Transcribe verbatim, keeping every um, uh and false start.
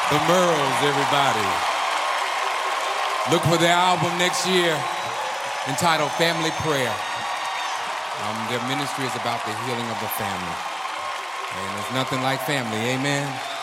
The Merles, everybody. Look for their album next year entitled Family Prayer. Um, their ministry is about the healing of the family. And there's nothing like family, amen?